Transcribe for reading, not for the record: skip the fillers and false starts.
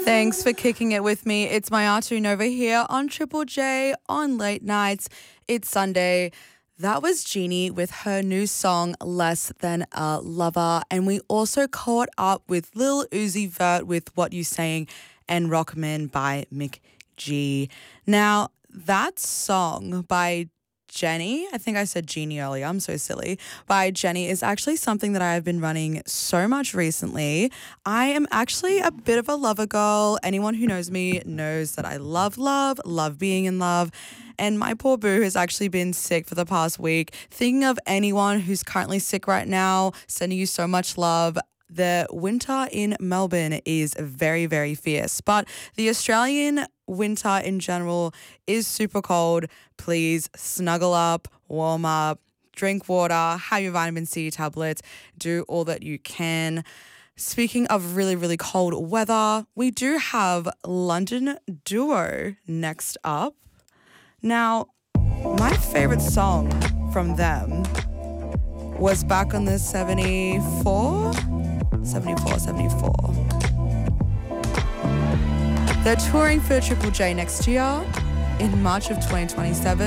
Thanks for kicking it with me. It's Mayatu Nova here on Triple J on late nights. It's Sunday. That was Jeannie with her new song, Less Than a Lover. And we also caught up with Lil Uzi Vert with What You Saying and Rockman by Mick G. Now, that song by Jenny, I think I said Jeannie earlier, I'm so silly, by Jenny is actually something that I have been running so much recently. I am actually a bit of a lover girl. Anyone who knows me knows that I love being in love. And my poor boo has actually been sick for the past week. Thinking of anyone who's currently sick right now, sending you so much love. The winter in Melbourne is very, very fierce, but the Australian winter in general is super cold. Please snuggle up, warm up, drink water, have your vitamin C tablets, do all that you can. Speaking of really, really cold weather, we do have London Duo next up. Now, my favorite song from them was back on the 74. They're touring for Triple J next year in March of 2027.